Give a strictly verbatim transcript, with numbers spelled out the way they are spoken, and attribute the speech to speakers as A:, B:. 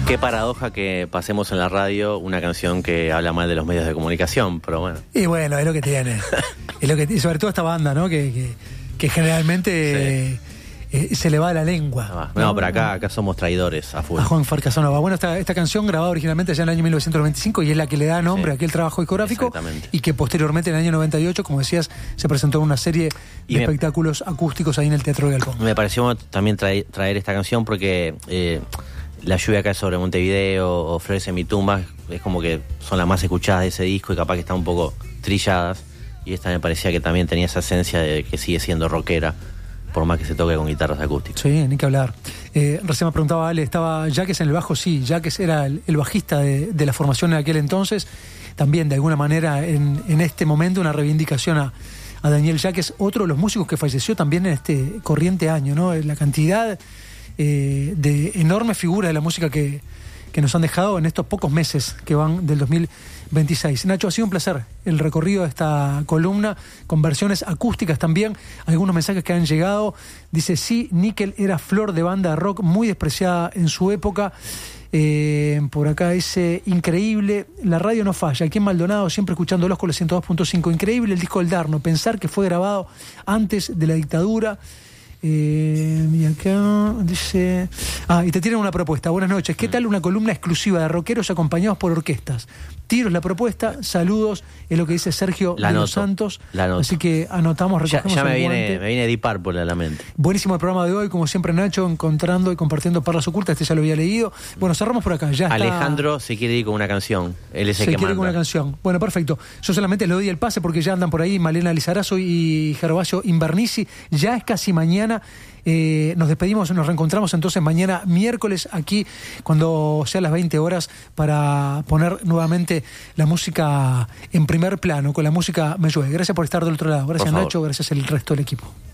A: Qué paradoja que pasemos en la radio una canción que habla mal de los medios de comunicación, pero bueno.
B: Y bueno, es lo que tiene. Es lo que tiene, sobre todo esta banda, ¿no? Que, que, que generalmente sí. eh, se le va la lengua.
A: No, no, pero acá, acá somos traidores a full.
B: A Juan Farcasonova. Bueno, esta, esta canción grabada originalmente ya en el año mil novecientos noventa y cinco y es la que le da nombre sí. a aquel trabajo discográfico y que posteriormente en el año noventa y ocho, como decías, se presentó en una serie y de me, espectáculos acústicos ahí en el Teatro del Galpón.
A: Me pareció también traer, traer esta canción porque eh, La lluvia cae sobre Montevideo o Flores en mi tumba es como que son las más escuchadas de ese disco y capaz que están un poco trilladas, y esta me parecía que también tenía esa esencia de que sigue siendo rockera por más que se toque con guitarras acústicas.
B: Sí, ni que hablar. Eh, recién me preguntaba Ale, ¿estaba Yaques en el bajo? Sí, Yaques era el, el bajista de, de la formación en aquel entonces, también de alguna manera en, en este momento una reivindicación a, a Daniel Yaques, otro de los músicos que falleció también en este corriente año, ¿no? La cantidad eh, de enormes figuras de la música que, que nos han dejado en estos pocos meses que van del dos mil veintiséis. Nacho, ha sido un placer el recorrido de esta columna con versiones acústicas también, algunos mensajes que han llegado. Dice, sí, Nickel era flor de banda de rock muy despreciada en su época. Eh, por acá dice, increíble, la radio no falla, aquí en Maldonado siempre escuchándolos con los ciento dos punto cinco, increíble el disco del Darno, pensar que fue grabado antes de la dictadura. Eh, y acá dice, ah, y te tienen una propuesta. Buenas noches, ¿qué tal una columna exclusiva de rockeros acompañados por orquestas? Tiros la propuesta, saludos, es lo que dice Sergio
A: la
B: de
A: anoto,
B: los Santos.
A: La anoto.
B: Así que anotamos, recogemos
A: ya, ya me
B: el
A: viene,
B: guante.
A: me viene Deep Purple a la mente.
B: Buenísimo el programa de hoy, como siempre Nacho, encontrando y compartiendo perlas ocultas, este ya lo había leído. Bueno, cerramos por acá, ya está.
A: Alejandro se quiere ir con una canción, él es el
B: se
A: que
B: quiere
A: manda.
B: con una canción. Bueno, perfecto. Yo solamente le doy el pase porque ya andan por ahí Malena Lizarazo y Gervasio Invernici. Ya es casi mañana. Eh, nos despedimos, nos reencontramos entonces mañana miércoles aquí cuando sea las veinte horas para poner nuevamente la música en primer plano con la música Me Llueve. Gracias por estar del otro lado. Gracias Nacho, gracias al resto del equipo.